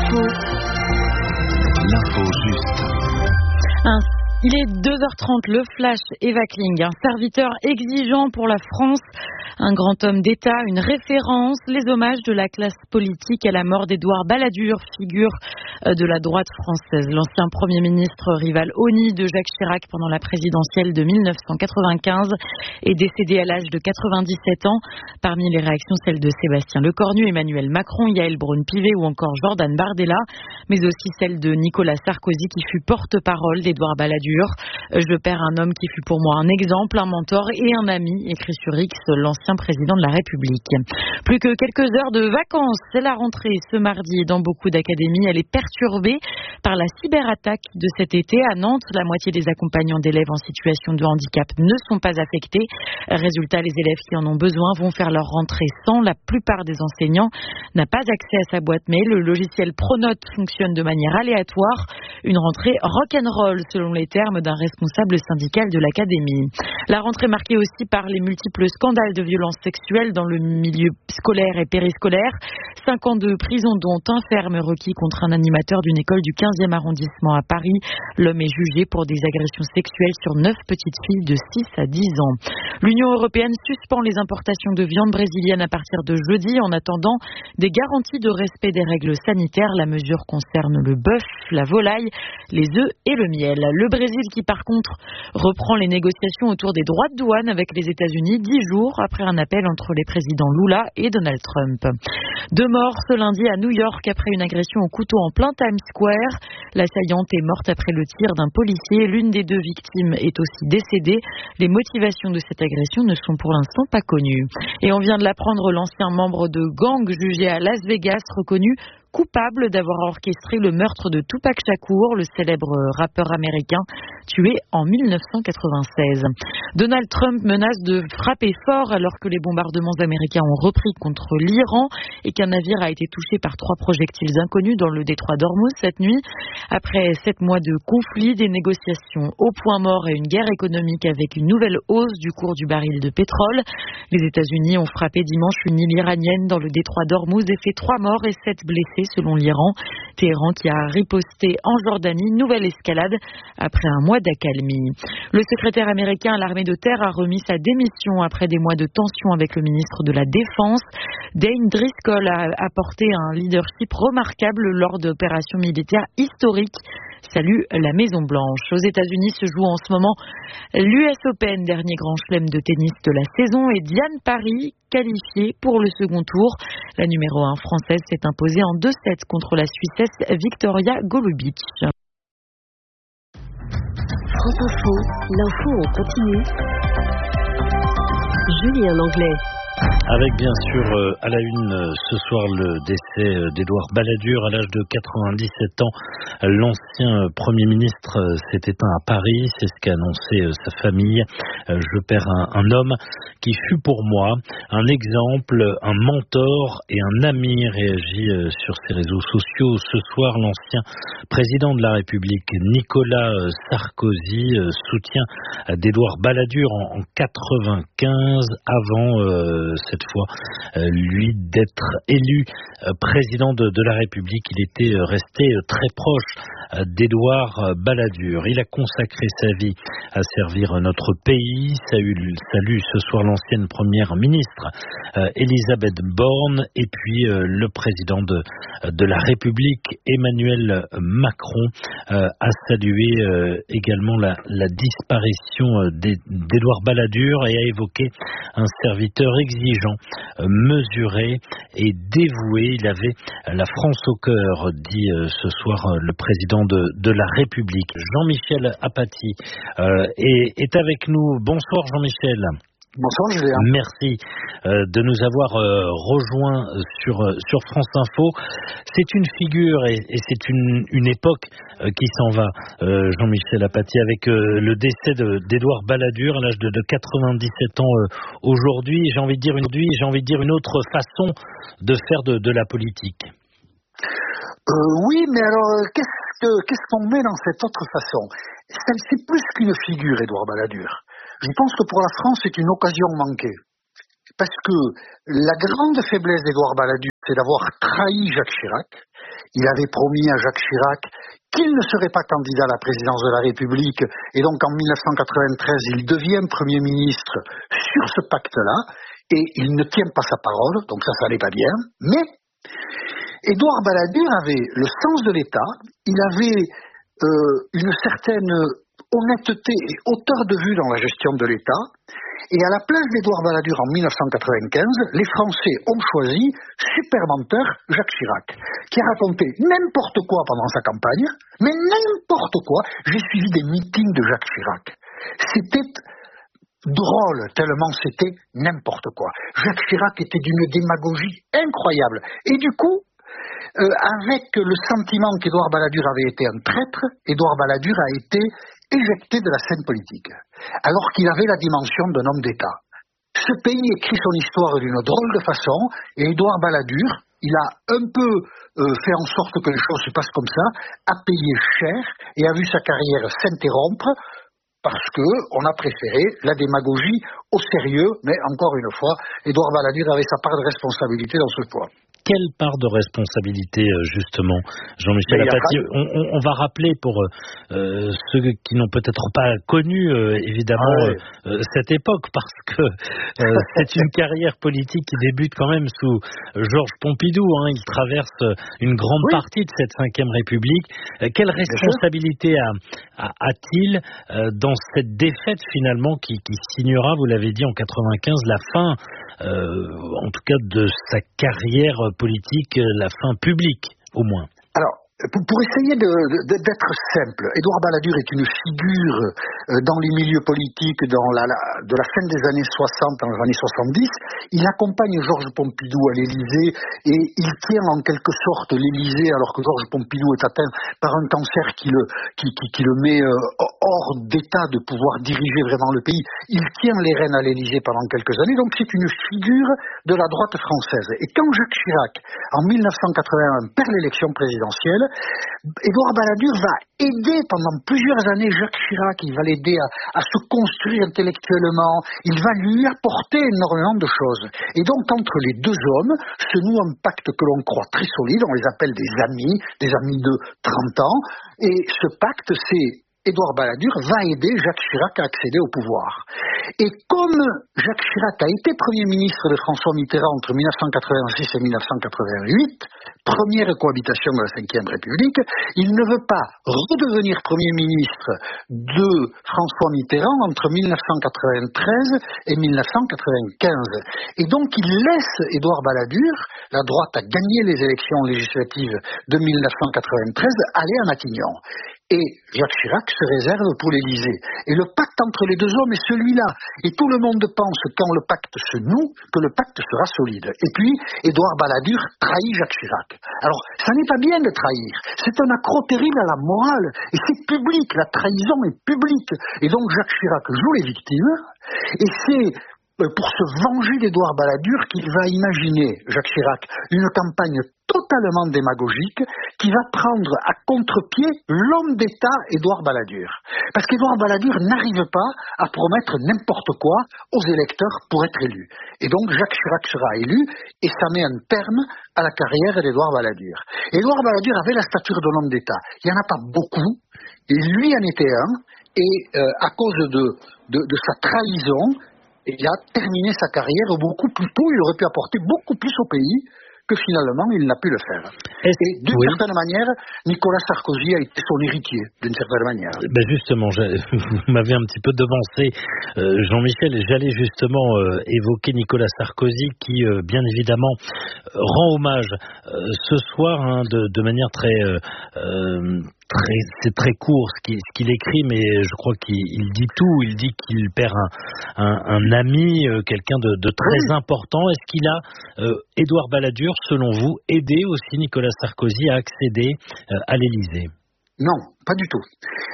L'info juste. Il est 2h30, le flash Eva Kling, un serviteur exigeant pour la France, un grand homme d'État, une référence, les hommages de la classe politique à la mort d'Édouard Balladur, figure de la droite française. L'ancien Premier ministre rival honni de Jacques Chirac pendant la présidentielle de 1995 est décédé à l'âge de 97 ans. Parmi les réactions, celles de Sébastien Lecornu, Emmanuel Macron, Yaël Braun-Pivet ou encore Jordan Bardella, mais aussi celle de Nicolas Sarkozy qui fut porte-parole d'Édouard Balladur. Je perds un homme qui fut pour moi un exemple, un mentor et un ami, écrit sur X l'ancien président de la République. Plus que quelques heures de vacances, c'est la rentrée ce mardi dans beaucoup d'académies. Elle est perturbée par la cyberattaque de cet été. À Nantes, la moitié des accompagnants d'élèves en situation de handicap ne sont pas affectés. Résultat, les élèves qui en ont besoin vont faire leur rentrée sans. La plupart des enseignants n'a pas accès à sa boîte mail. Le logiciel Pronote fonctionne de manière aléatoire. Une rentrée rock'n'roll selon les termes d'un responsable syndical de l'académie. La rentrée marquée aussi par les multiples scandales de violences sexuelles dans le milieu scolaire et périscolaire. 5 ans de prison dont un ferme requis contre un animateur d'une école du 15e arrondissement à Paris. L'homme est jugé pour des agressions sexuelles sur 9 petites filles de 6 à 10 ans. L'Union européenne suspend les importations de viande brésilienne à partir de jeudi en attendant des garanties de respect des règles sanitaires. La mesure concerne le bœuf, la volaille, les œufs et le miel. Le Brésil qui par contre reprend les négociations autour des droits de douane avec les États-Unis 10 jours après un appel entre les présidents Lula et Donald Trump. 2 morts ce lundi à New York après une agression au couteau en plein Times Square. L'assaillante est morte après le tir d'un policier. L'une des 2 victimes est aussi décédée. Les motivations de cette agression ne sont pour l'instant pas connues. Et on vient de l'apprendre, l'ancien membre de gang jugé à Las Vegas reconnu coupable d'avoir orchestré le meurtre de Tupac Shakur, le célèbre rappeur américain tué en 1996. Donald Trump menace de frapper fort alors que les bombardements américains ont repris contre l'Iran et qu'un navire a été touché par 3 projectiles inconnus dans le détroit d'Ormuz cette nuit. Après 7 mois de conflit, des négociations au point mort et une guerre économique avec une nouvelle hausse du cours du baril de pétrole, les États-Unis ont frappé dimanche une île iranienne dans le détroit d'Ormuz et fait 3 morts et 7 blessés selon l'Iran. Téhéran qui a riposté en Jordanie, nouvelle escalade après un mois d'accalmie. Le secrétaire américain à l'armée de terre a remis sa démission après des mois de tension avec le ministre de la Défense. Dane Driscoll a apporté un leadership remarquable lors d'opérations militaires historiques. Salue la Maison-Blanche. Aux États-Unis se joue en ce moment l'US Open, dernier grand chelem de tennis de la saison, et Diane Paris, qualifiée pour le second tour. La numéro 1 française s'est imposée en 2-7 contre la Suissesse Victoria Golubic. France Info, l'info en continu. Julien Langlais. Avec bien sûr à la une ce soir le décès d'Édouard Balladur à l'âge de 97 ans. L'ancien Premier ministre s'est éteint à Paris, c'est ce qu'a annoncé sa famille. Je perds un homme qui fut pour moi un exemple, un mentor et un ami, réagit sur ses réseaux sociaux. Ce soir, l'ancien président de la République, Nicolas Sarkozy, soutien d'Édouard Balladur en 95 avant cette fois lui d'être élu président de la République. Il était resté très proche d'Édouard Balladur. Il a consacré sa vie à servir notre pays. Salue ce soir l'ancienne première ministre Elisabeth Borne et puis le président de la République Emmanuel Macron a salué également la disparition d'Édouard Balladur et a évoqué un serviteur exigeant, mesuré et dévoué. Il avait la France au cœur, dit ce soir le président de la République. Jean-Michel Apathy est avec nous. Bonsoir Jean-Michel. Bonsoir Julien. Merci de nous avoir rejoints sur France Info. C'est une figure et c'est une époque qui s'en va, Jean-Michel Apathy, avec le décès d'Édouard Balladur à l'âge de 97 ans aujourd'hui. J'ai envie de dire une autre façon de faire de la politique. Oui, mais alors qu'est-ce qu'on met dans cette autre façon ? C'est plus qu'une figure, Édouard Balladur. Je pense que pour la France, c'est une occasion manquée. Parce que la grande faiblesse d'Édouard Balladur, c'est d'avoir trahi Jacques Chirac. il avait promis à Jacques Chirac qu'il ne serait pas candidat à la présidence de la République, et donc en 1993, il devient Premier ministre sur ce pacte-là, et il ne tient pas sa parole, donc ça n'allait pas bien, mais Édouard Balladur avait le sens de l'État, il avait une certaine honnêteté et hauteur de vue dans la gestion de l'État, et à la place d'Édouard Balladur en 1995, les Français ont choisi, super menteur, Jacques Chirac, qui a raconté n'importe quoi pendant sa campagne, mais n'importe quoi. J'ai suivi des meetings de Jacques Chirac. C'était drôle, tellement c'était n'importe quoi. Jacques Chirac était d'une démagogie incroyable. Et du coup, avec le sentiment qu'Édouard Balladur avait été un traître, Édouard Balladur a été éjecté de la scène politique, alors qu'il avait la dimension d'un homme d'État. Ce pays écrit son histoire d'une drôle de façon, et Édouard Balladur, il a un peu fait en sorte que les choses se passent comme ça, a payé cher et a vu sa carrière s'interrompre parce qu'on a préféré la démagogie au sérieux, mais encore une fois, Édouard Balladur avait sa part de responsabilité dans ce choix. Quelle part de responsabilité, justement, Jean-Michel Apathy? On va rappeler pour ceux qui n'ont peut-être pas connu, évidemment, cette époque, parce que c'est une carrière politique qui débute quand même sous Georges Pompidou. Il traverse une grande partie de cette Ve République. Quelle responsabilité a-t-il dans cette défaite, finalement, qui signera, vous l'avez dit, en 95, la fin, en tout cas, de sa carrière politique, la fin publique, au moins? Alors, pour essayer d'être simple, Édouard Balladur est une figure dans les milieux politiques de la fin des années 60 dans les années 70. Il accompagne Georges Pompidou à l'Élysée et il tient en quelque sorte l'Élysée alors que Georges Pompidou est atteint par un cancer qui le met hors d'état de pouvoir diriger vraiment le pays. Il tient les rênes à l'Élysée pendant quelques années, donc c'est une figure de la droite française. Et quand Jacques Chirac, en 1981, perd l'élection présidentielle, Édouard Balladur va aider pendant plusieurs années Jacques Chirac, il va l'aider à se construire intellectuellement, il va lui apporter énormément de choses. Et donc entre les deux hommes se noue un pacte que l'on croit très solide, on les appelle des amis de 30 ans, et ce pacte c'est Édouard Balladur va aider Jacques Chirac à accéder au pouvoir. Et comme Jacques Chirac a été Premier ministre de François Mitterrand entre 1986 et 1988, première cohabitation de la Ve République, il ne veut pas redevenir Premier ministre de François Mitterrand entre 1993 et 1995. Et donc il laisse Édouard Balladur, la droite a gagné les élections législatives de 1993, aller à Matignon. Et Jacques Chirac se réserve pour l'Élysée. Et le pacte entre les deux hommes est celui-là. Et tout le monde pense, quand le pacte se noue, que le pacte sera solide. Et puis, Édouard Balladur trahit Jacques Chirac. Alors, ça n'est pas bien de trahir. C'est un accroc terrible à la morale. Et c'est public. La trahison est publique. Et donc, Jacques Chirac joue les victimes. Et c'est pour se venger d'Édouard Balladur qu'il va imaginer, Jacques Chirac, une campagne totalement démagogique qui va prendre à contre-pied l'homme d'État Édouard Balladur. Parce qu'Édouard Balladur n'arrive pas à promettre n'importe quoi aux électeurs pour être élu. Et donc Jacques Chirac sera élu et ça met un terme à la carrière d'Édouard Balladur. Édouard Balladur avait la stature d'un homme d'État. Il n'y en a pas beaucoup, et lui en était un, et à cause de sa trahison, il a terminé sa carrière beaucoup plus tôt, il aurait pu apporter beaucoup plus au pays que finalement il n'a pu le faire. Et d'une certaine manière, Nicolas Sarkozy a été son héritier, d'une certaine manière. Ben justement, vous m'avez un petit peu devancé, Jean-Michel, et j'allais justement évoquer Nicolas Sarkozy qui, bien évidemment, rend hommage ce soir de manière c'est très court ce qu'il écrit, mais je crois qu'il dit tout. Il dit qu'il perd un ami, quelqu'un de très important. Est-ce qu'il a, Édouard Balladur, selon vous, aidé aussi Nicolas Sarkozy à accéder à l'Élysée? Non, pas du tout.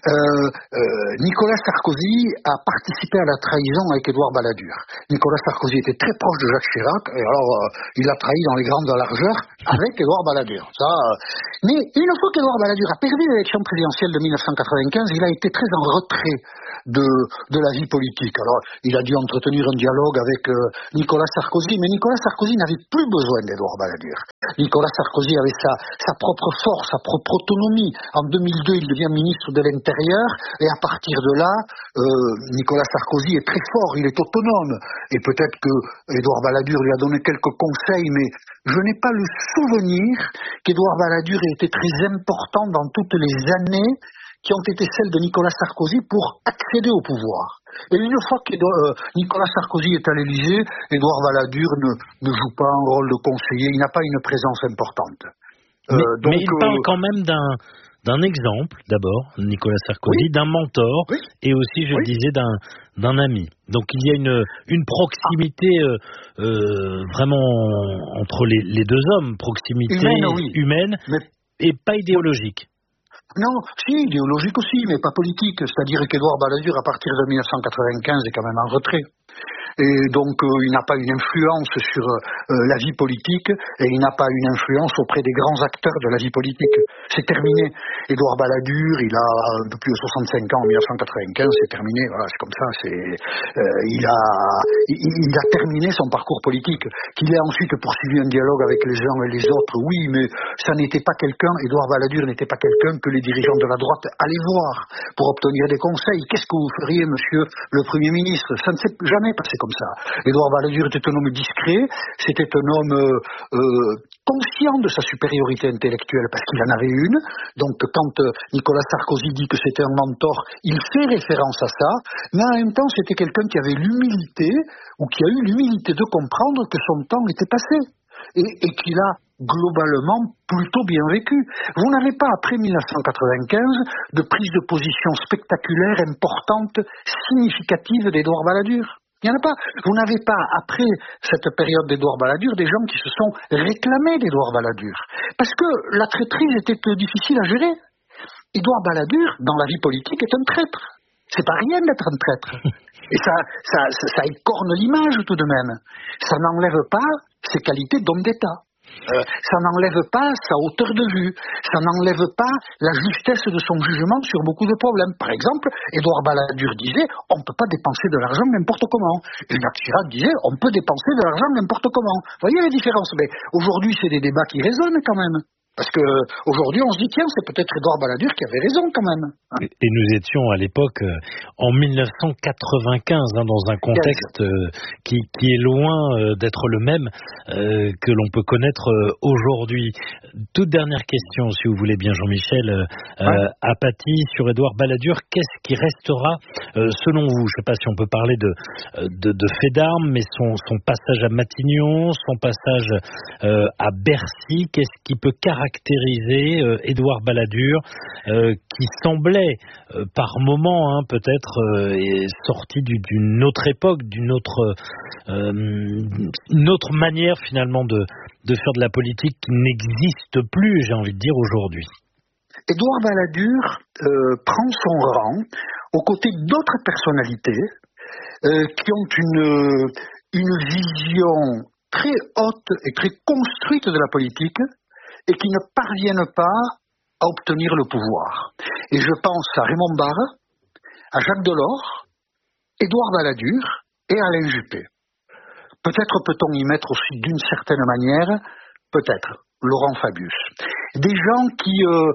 Nicolas Sarkozy a participé à la trahison avec Édouard Balladur. Nicolas Sarkozy était très proche de Jacques Chirac, et alors il a trahi dans les grandes largeurs avec Édouard Balladur. Mais une fois qu'Édouard Balladur a perdu l'élection présidentielle de 1995, il a été très en retrait de la vie politique. Alors, il a dû entretenir un dialogue avec Nicolas Sarkozy, mais Nicolas Sarkozy n'avait plus besoin d'Édouard Balladur. Nicolas Sarkozy avait sa propre force, sa propre autonomie. En 2002, il devient ministre de l'Intérieur, et à partir de là, Nicolas Sarkozy est très fort, il est autonome. Et peut-être que Édouard Balladur lui a donné quelques conseils, mais je n'ai pas le souvenir qu'Édouard Balladur ait été très important dans toutes les années qui ont été celles de Nicolas Sarkozy pour accéder au pouvoir. Et une fois que Nicolas Sarkozy est à l'Élysée, Édouard Balladur ne joue pas un rôle de conseiller, il n'a pas une présence importante. Mais il parle quand même d'un exemple, d'abord, Nicolas Sarkozy, d'un mentor, et aussi, je le disais, d'un ami. Donc il y a une proximité vraiment entre les deux hommes, proximité humaine et pas idéologique. Non, si, idéologique aussi, mais pas politique. C'est-à-dire qu'Édouard Balladur, à partir de 1995, est quand même en retrait. Et donc, il n'a pas une influence sur la vie politique, et il n'a pas une influence auprès des grands acteurs de la vie politique. C'est terminé. Édouard Balladur, il a un peu plus de 65 ans en 1995, c'est terminé. Voilà, c'est comme ça. Il a terminé son parcours politique. Qu'il ait ensuite poursuivi un dialogue avec les uns et les autres, oui, mais ça n'était pas quelqu'un, Édouard Balladur n'était pas quelqu'un que les dirigeants de la droite allaient voir pour obtenir des conseils. Qu'est-ce que vous feriez, monsieur le Premier ministre? Ça ne s'est jamais passé comme ça. Édouard Balladur était un homme discret, c'était un homme conscient de sa supériorité intellectuelle parce qu'il en avait une. Donc quand Nicolas Sarkozy dit que c'était un mentor, il fait référence à ça, mais en même temps c'était quelqu'un qui avait l'humilité, ou qui a eu l'humilité de comprendre que son temps était passé. Et qu'il a globalement plutôt bien vécu. Vous n'avez pas, après 1995, de prise de position spectaculaire, importante, significative d'Édouard Balladur. Il n'y en a pas. Vous n'avez pas, après cette période d'Édouard Balladur, des gens qui se sont réclamés d'Édouard Balladur. Parce que la traîtrise était difficile à gérer. Édouard Balladur, dans la vie politique, est un traître. C'est pas rien d'être un traître. Et ça écorne l'image tout de même. Ça n'enlève pas ses qualités d'homme d'État. Ça n'enlève pas sa hauteur de vue, ça n'enlève pas la justesse de son jugement sur beaucoup de problèmes. Par exemple, Édouard Balladur disait on ne peut pas dépenser de l'argent n'importe comment. Et Jacques Chirac disait on peut dépenser de l'argent n'importe comment. Vous voyez la différence? Mais aujourd'hui, c'est des débats qui résonnent quand même. Parce que aujourd'hui, on se dit tiens, c'est peut-être Édouard Balladur qui avait raison quand même. Et nous étions à l'époque en 1995 dans un contexte qui est loin d'être le même que l'on peut connaître aujourd'hui. Toute dernière question, si vous voulez bien, Jean-Michel Apathy, sur Édouard Balladur. Qu'est-ce qui restera selon vous? Je ne sais pas si on peut parler de fait d'armes, mais son passage à Matignon, son passage à Bercy, qu'est-ce qui peut caractériser Édouard Balladur, qui semblait par moments peut-être sorti d'une autre époque, d'une autre manière finalement de faire de la politique qui n'existe plus, j'ai envie de dire, aujourd'hui. Édouard Balladur prend son rang aux côtés d'autres personnalités qui ont une vision très haute et très construite de la politique, et qui ne parviennent pas à obtenir le pouvoir. Et je pense à Raymond Barre, à Jacques Delors, Édouard Balladur et Alain Juppé. Peut-être peut-on y mettre aussi d'une certaine manière, peut-être, Laurent Fabius. Des gens qui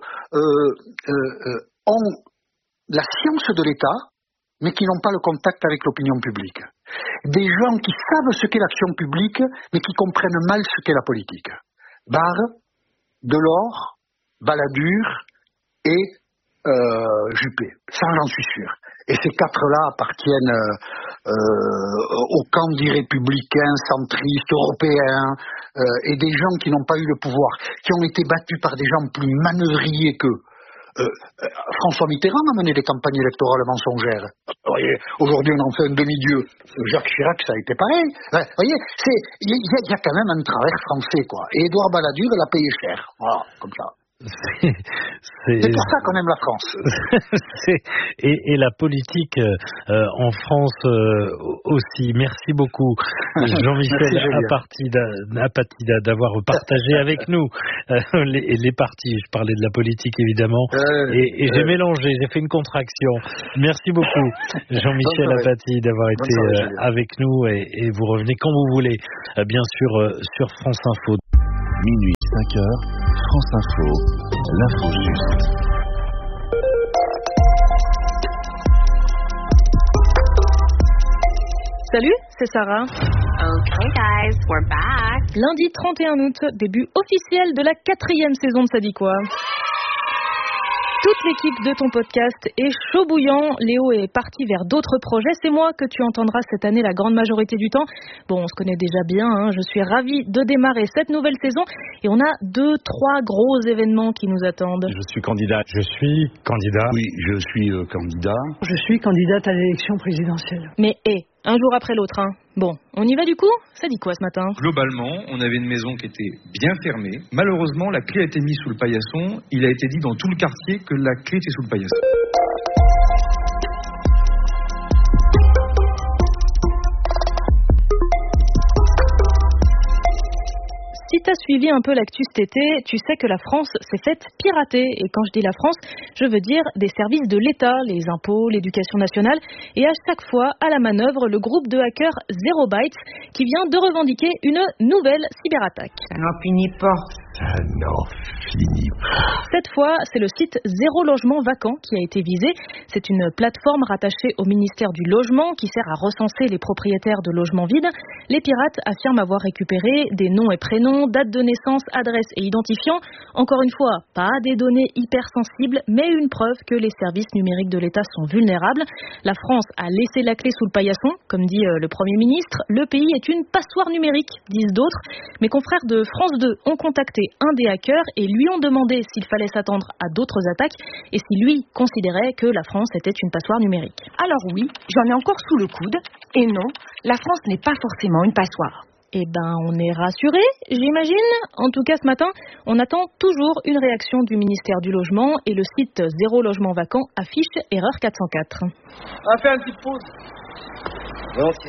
ont la science de l'État, mais qui n'ont pas le contact avec l'opinion publique. Des gens qui savent ce qu'est l'action publique, mais qui comprennent mal ce qu'est la politique. Barre, Delors, Balladur et Juppé. Ça, j'en suis sûr. Et ces quatre-là appartiennent au camp des républicains, centristes, européens, et des gens qui n'ont pas eu le pouvoir, qui ont été battus par des gens plus manœuvriers qu'eux. François Mitterrand a mené des campagnes électorales mensongères. Vous voyez, aujourd'hui on en fait un demi-dieu. Jacques Chirac, ça a été pareil. Vous voyez, il y a quand même un travers français, quoi. Et Édouard Balladur l'a payé cher. Voilà, comme ça. C'est pour ça qu'on aime la France. et la politique en France aussi. Merci beaucoup, Jean-Michel Apatida, d'avoir partagé avec nous les partis. Je parlais de la politique, évidemment, et j'ai mélangé, j'ai fait une contraction. Merci beaucoup, Jean-Michel Apatida, d'avoir été avec nous, et vous revenez quand vous voulez, bien sûr, sur France Info. Minuit 5h, France Info, l'info juste. Salut, c'est Sarah. Okay guys, we're back. Lundi 31 août, début officiel de la 4e saison de Ça dit quoi ? Toute l'équipe de ton podcast est chaud bouillant. Léo est parti vers d'autres projets. C'est moi que tu entendras cette année la grande majorité du temps. Bon, on se connaît déjà bien, hein. Je suis ravie de démarrer cette nouvelle saison. Et on a 2-3 gros événements qui nous attendent. Je suis candidat. Je suis candidat. Oui, je suis candidat. Je suis candidate à l'élection présidentielle. Mais un jour après l'autre, hein. Bon, on y va du coup ? Ça dit quoi ce matin ? Globalement, on avait une maison qui était bien fermée. Malheureusement, la clé a été mise sous le paillasson. Il a été dit dans tout le quartier que la clé était sous le paillasson. Si tu as suivi un peu l'actu cet été, tu sais que la France s'est faite pirater. Et quand je dis la France, je veux dire des services de l'État, les impôts, l'éducation nationale. Et à chaque fois, à la manœuvre, le groupe de hackers Zero Bytes qui vient de revendiquer une nouvelle cyberattaque. Ça n'en finit pas. Ça n'en finit pas. Cette fois, c'est le site Zéro Logement Vacant qui a été visé. C'est une plateforme rattachée au ministère du Logement qui sert à recenser les propriétaires de logements vides. Les pirates affirment avoir récupéré des noms et prénoms, dates de naissance, adresses et identifiants. Encore une fois, pas des données hyper sensibles, mais une preuve que les services numériques de l'État sont vulnérables. La France a laissé la clé sous le paillasson, comme dit le Premier ministre. Le pays est une passoire numérique, disent d'autres. Mes confrères de France 2 ont contacté un des hackers et lui ont demandé s'il fallait s'attendre à d'autres attaques et si lui considérait que la France était une passoire numérique. Alors oui, j'en ai encore sous le coude. Et non, la France n'est pas forcément une passoire. Eh ben, on est rassurés, j'imagine. En tout cas, ce matin, on attend toujours une réaction du ministère du Logement et le site Zéro Logement Vacant affiche erreur 404. On va faire une petite pause. Volontiers.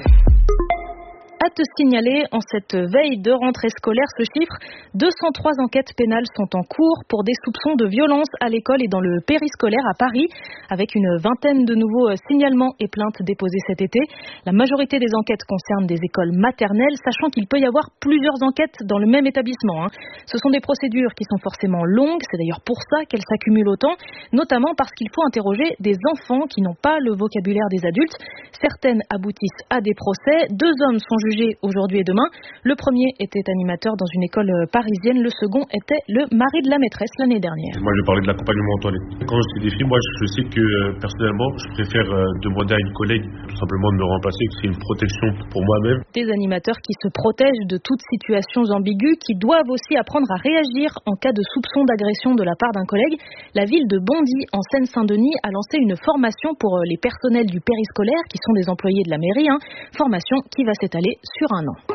À te signaler, en cette veille de rentrée scolaire, ce chiffre, 203 enquêtes pénales sont en cours pour des soupçons de violence à l'école et dans le périscolaire à Paris, avec une vingtaine de nouveaux signalements et plaintes déposées cet été. La majorité des enquêtes concernent des écoles maternelles, sachant qu'il peut y avoir plusieurs enquêtes dans le même établissement. Ce sont des procédures qui sont forcément longues, c'est d'ailleurs pour ça qu'elles s'accumulent autant, notamment parce qu'il faut interroger des enfants qui n'ont pas le vocabulaire des adultes. Certaines aboutissent à des procès, 2 hommes sont jugés aujourd'hui et demain. Le premier était animateur dans une école parisienne, le second était le mari de la maîtresse l'année dernière. Moi, je vais parler de l'accompagnement en toilette. Quand je suis des filles, moi, je sais que personnellement, je préfère demander à une collègue tout simplement de me remplacer, que c'est une protection pour moi-même. Des animateurs qui se protègent de toutes situations ambiguës, qui doivent aussi apprendre à réagir en cas de soupçon d'agression de la part d'un collègue. La ville de Bondy, en Seine-Saint-Denis, a lancé une formation pour les personnels du périscolaire, qui sont des employés de la mairie, formation qui va s'étaler sur un an.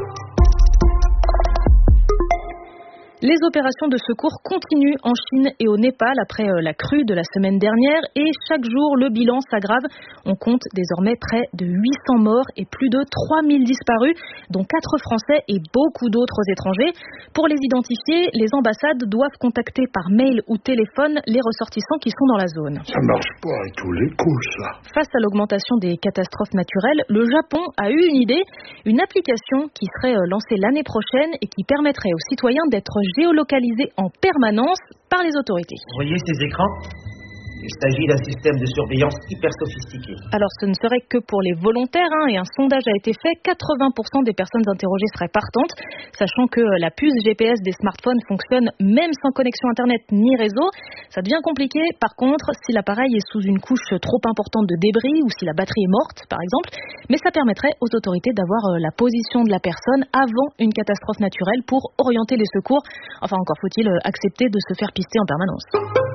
Les opérations de secours continuent en Chine et au Népal après la crue de la semaine dernière et chaque jour le bilan s'aggrave. On compte désormais près de 800 morts et plus de 3000 disparus, dont 4 Français et beaucoup d'autres étrangers. Pour les identifier, les ambassades doivent contacter par mail ou téléphone les ressortissants qui sont dans la zone. Ça marche pas à tous les coups, ça. Face à l'augmentation des catastrophes naturelles, le Japon a eu une idée, une application qui serait lancée l'année prochaine et qui permettrait aux citoyens d'être géolocalisés en permanence par les autorités. Vous voyez ces écrans ? Il s'agit d'un système de surveillance hyper sophistiqué. Alors ce ne serait que pour les volontaires et un sondage a été fait. 80% des personnes interrogées seraient partantes, sachant que la puce GPS des smartphones fonctionne même sans connexion internet ni réseau. Ça devient compliqué par contre si l'appareil est sous une couche trop importante de débris ou si la batterie est morte par exemple. Mais ça permettrait aux autorités d'avoir la position de la personne avant une catastrophe naturelle pour orienter les secours. Enfin encore faut-il accepter de se faire pister en permanence.